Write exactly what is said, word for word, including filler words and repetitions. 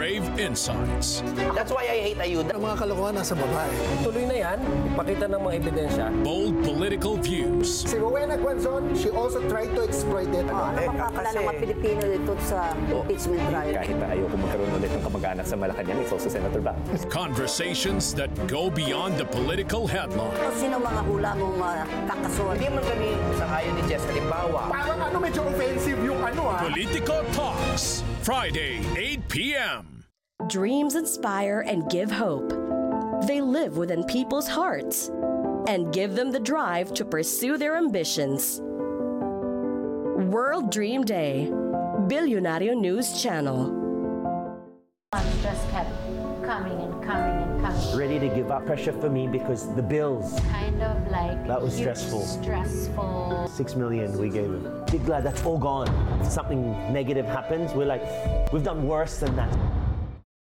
Brave insights. That's why I hate ayuda. Ang mga kalokohan nasa babae. Tuloy na yan, ipakita ng mga ebidensya. Bold political views. Si Rowena Guanzon, she also tried to exploit it. Ano Eh, makakala kasi- ng mga Pilipino dito sa impeachment trial? Kahit na ayoko magkaroon ulit ng kamag-anak sa Malacanang, it's also Senator Bac. Conversations that go beyond the political headline. Sino mga hula mong uh, kakasuhan? Hindi man kami sa kayo ni Jess. Halimbawa, Parang ano, medyo offensive yung ano ah. Politico Talks, Friday, eight p.m. Dreams inspire and give hope. They live within people's hearts and give them the drive to pursue their ambitions. World Dream Day, Billionario News Channel. Just kept coming and coming and coming. Ready to give up. Pressure for me because the bills, Kind of like That was huge stressful. Stressful. six million we gave him. Big glad that's all gone. If something negative happens, we're like, we've done worse than that.